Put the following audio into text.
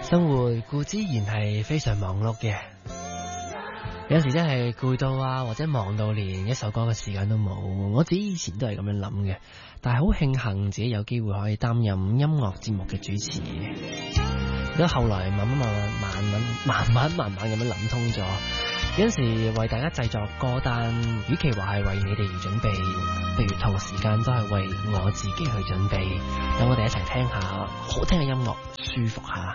生活固之然係非常忙碌嘅，有時真係攰到啊，或者忙到連一首歌嘅時間都冇。我自己以前都係咁樣諗嘅，但係好慶幸自己有機會可以擔任音樂節目嘅主持。咁後來慢慢咁樣諗通咗，有陣時為大家製作歌單，與其話係為你哋而準備，不如同時間都係為我自己去準備。等我哋一齊聽下好聽嘅音樂，舒服下。